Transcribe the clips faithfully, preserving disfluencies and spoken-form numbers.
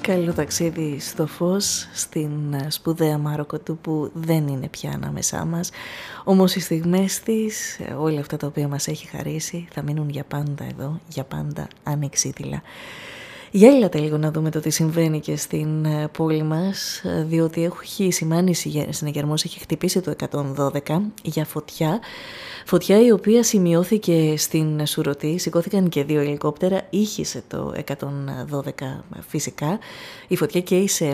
Καλό ταξίδι στο φως, στην σπουδαία Μάροκο του που δεν είναι πια ανάμεσά μας. Όμως οι στιγμές της, όλα αυτά τα οποία μας έχει χαρίσει, θα μείνουν για πάντα εδώ, για πάντα ανεξίτηλα. Για έλατε λίγο να δούμε το τι συμβαίνει και στην πόλη μας, διότι έχει σημάνει συνεγερμός, έχει χτυπήσει το εκατόν δώδεκα για φωτιά. Φωτιά η οποία σημειώθηκε στην Σουρωτή, σηκώθηκαν και δύο ελικόπτερα, ήχησε το εκατόν δώδεκα φυσικά. Η φωτιά καίει σε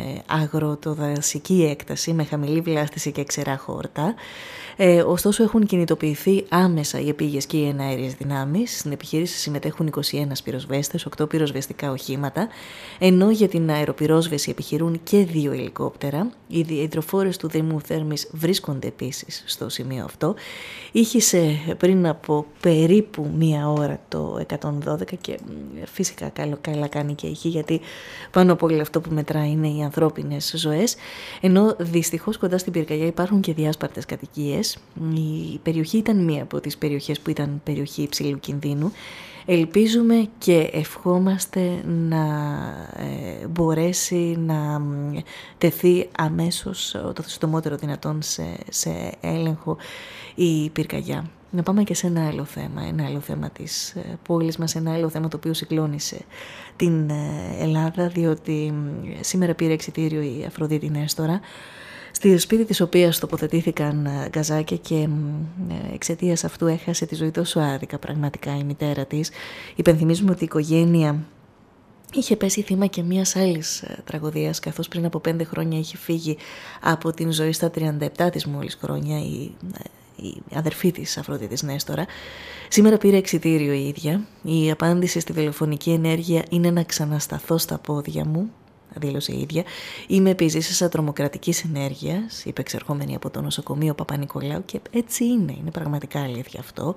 αγροτοδασική έκταση με χαμηλή βλάστηση και ξερά χόρτα. Ε, ωστόσο έχουν κινητοποιηθεί άμεσα οι επίγειες και οι εναέριες δυνάμεις. Στην επιχείρηση συμμετέχουν είκοσι ένα πυροσβέστες, οκτώ πυροσβεστικά οχήματα, ενώ για την αεροπυρόσβεση επιχειρούν και δύο ελικόπτερα. Οι υδροφόρες του Δήμου Θέρμης βρίσκονται επίσης στο σημείο αυτό. Ήχησε πριν από περίπου μία ώρα το εκατόν δώδεκα και φυσικά καλά, καλά κάνει και ηχεί, γιατί πάνω από όλο αυτό που μετράει είναι οι ανθρώπινες ζωές, ενώ δυστυχώς κοντά στην πυρκαγιά υπάρχουν και διάσπαρτες κατοικίες. Η περιοχή ήταν μία από τις περιοχές που ήταν περιοχή υψηλού κινδύνου. Ελπίζουμε και ευχόμαστε να ε, μπορέσει να τεθεί αμέσως το συντομότερο δυνατόν σε, σε έλεγχο η πυρκαγιά. Να πάμε και σε ένα άλλο θέμα, ένα άλλο θέμα της πόλης μας, ένα άλλο θέμα το οποίο συγκλώνησε την Ελλάδα, διότι σήμερα πήρε εξιτήριο η Αφροδίτη Νέστορα, στη σπίτι της οποίας τοποθετήθηκαν γκαζάκια και εξαιτίας αυτού έχασε τη ζωή τόσο άδικα πραγματικά η μητέρα της. Υπενθυμίζουμε ότι η οικογένεια είχε πέσει θύμα και μιας άλλης τραγωδίας, καθώς πριν από πέντε χρόνια είχε φύγει από την ζωή στα τριάντα επτά της μόλις χρόνια η, η αδερφή της Αφροδίτης Νέστορα. Σήμερα πήρε εξιτήριο η ίδια. Η απάντηση στη τηλεφωνική ενέργεια είναι να ξανασταθώ στα πόδια μου, δήλωσε η ίδια. Είμαι επιζήσασα τρομοκρατικής ενέργειας, είπε εξερχόμενη από το νοσοκομείο Παπα-Νικολάου, και έτσι είναι, είναι πραγματικά αλήθεια αυτό.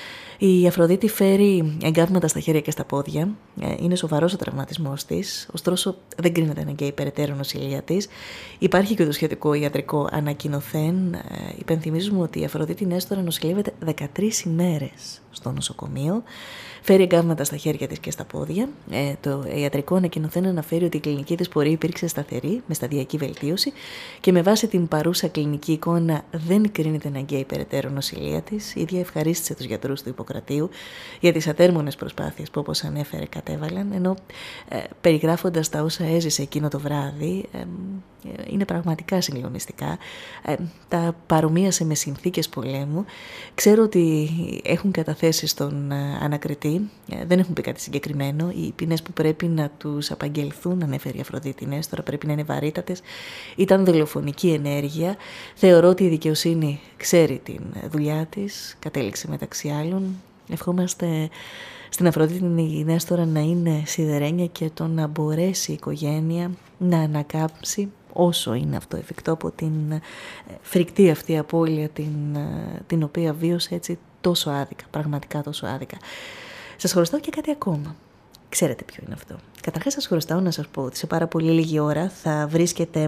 Η Αφροδίτη φέρει εγκάβματα στα χέρια και στα πόδια. Είναι σοβαρός ο τραυματισμός της, ωστόσο δεν κρίνεται αναγκαία περαιτέρω νοσηλεία της. Υπάρχει και το σχετικό ιατρικό ανακοινωθέν. Υπενθυμίζουμε ότι η Αφροδίτη Νέστορα νοσηλεύεται δεκατρείς ημέρες στο νοσοκομείο. Φέρει εγκάβματα στα χέρια της και στα πόδια. Ε, το ιατρικό ανακοινωθέν αναφέρει ότι η κλινική της πορεία υπήρξε σταθερή, με σταδιακή βελτίωση, και με βάση την παρούσα κλινική εικόνα δεν κρίνεται αναγκαία η περαιτέρω νοσηλεία της. Η ίδια ευχαρίστησε τους γιατρούς του Ιπποκρατίου για τις ατέρμονες προσπάθειες που, όπως ανέφερε, κατέβαλαν, ενώ ε, περιγράφοντας τα όσα έζησε εκείνο το βράδυ, ε, είναι πραγματικά συγκλονιστικά. Ε, τα παρομοίασε με συνθήκες πολέμου. Ξέρω ότι έχουν καταθέσει στον ανακριτή, ε, δεν έχουν πει κάτι συγκεκριμένο. Οι ποινές που πρέπει να τους απαγγελθούν, ανέφερε η Αφροδίτη Νέστορα, πρέπει να είναι βαρύτατες. Ήταν δολοφονική ενέργεια. Θεωρώ ότι η δικαιοσύνη ξέρει την δουλειά της, κατέληξε μεταξύ άλλων. Ευχόμαστε στην Αφροδίτη Νέστορα να είναι σιδερένια και το να μπορέσει η οικογένεια να ανακάμψει όσο είναι αυτό εφικτό από την φρικτή αυτή απώλεια την, την οποία βίωσε έτσι τόσο άδικα, πραγματικά τόσο άδικα. Σας χρωστάω και κάτι ακόμα. Ξέρετε ποιο είναι αυτό. Καταρχάς σας χρωστάω να σας πω ότι σε πάρα πολύ λίγη ώρα θα βρίσκεται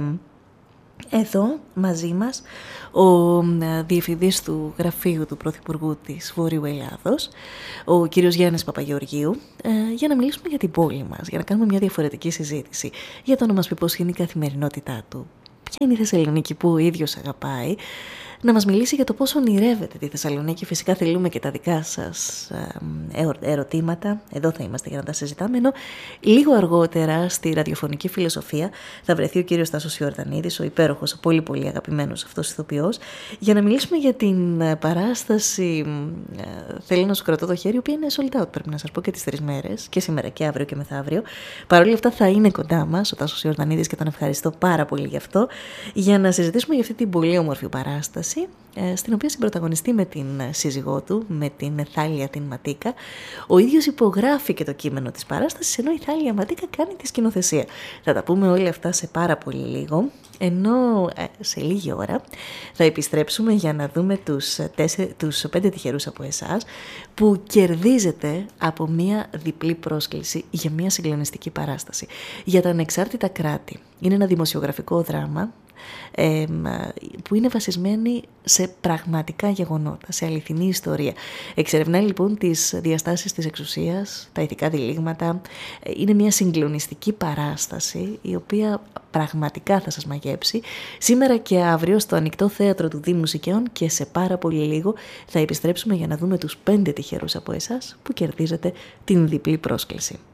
εδώ μαζί μας ο διευθυντής του γραφείου του Πρωθυπουργού της Βόρειου Ελλάδος, ο κύριος Γιάννης Παπαγεωργίου, για να μιλήσουμε για την πόλη μας, για να κάνουμε μια διαφορετική συζήτηση, για το να μας πει πώς είναι η καθημερινότητά του, ποια είναι η Θεσσαλονίκη που ο ίδιος αγαπάει, να μας μιλήσει για το πώς ονειρεύεται τη Θεσσαλονίκη. Φυσικά θέλουμε και τα δικά σας ερωτήματα, εδώ θα είμαστε για να τα συζητάμε, ενώ λίγο αργότερα στη ραδιοφωνική φιλοσοφία θα βρεθεί ο κύριος Τάσος Ιορδανίδης, ο υπέροχος, ο πολύ πολύ αγαπημένος αυτός ηθοποιός, για να μιλήσουμε για την παράσταση «Θέλω να σου κρατώ το χέρι», η οποία είναι sold out, πρέπει να σας πω, και τις τρεις μέρες, και σήμερα και αύριο και μεθαύριο. Παρ' όλα αυτά θα είναι κοντά μας ο Τάσος Ιορδανίδης και τον ευχαριστώ πάρα πολύ γι' αυτό, για να συζητήσουμε για αυτή την πολύ όμορφη παράσταση, στην οποία συμπροταγωνιστεί με την σύζυγό του, με την Θάλια την Ματίκα. Ο ίδιος υπογράφει και το κείμενο της παράστασης, ενώ η Θάλια Ματίκα κάνει τη σκηνοθεσία. Θα τα πούμε όλα αυτά σε πάρα πολύ λίγο, ενώ σε λίγη ώρα θα επιστρέψουμε για να δούμε τους, τέσσερι, τους πέντε τυχερούς από εσάς που κερδίζετε από μια διπλή πρόσκληση για μια συγκλονιστική παράσταση για τα ανεξάρτητα κράτη. Είναι ένα δημοσιογραφικό δράμα ε, που είναι βασισμένη σε πραγματικά γεγονότα, σε αληθινή ιστορία. Εξερευνάει λοιπόν τις διαστάσεις της εξουσίας, τα ηθικά διλήμματα. Είναι μια συγκλονιστική παράσταση η οποία πραγματικά θα σας μαγέψει. Σήμερα και αύριο στο Ανοιχτό Θέατρο του Δήμου Σικαιών, και σε πάρα πολύ λίγο θα επιστρέψουμε για να δούμε τους πέντε τυχερούς από εσάς που κερδίζετε την διπλή πρόσκληση.